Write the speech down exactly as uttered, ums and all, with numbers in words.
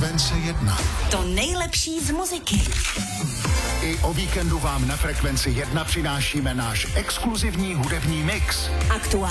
Frekvence jedna. To nejlepší z muziky. I o víkendu vám na Frekvenci jedna přinášíme náš exkluzivní hudební mix. Aktuální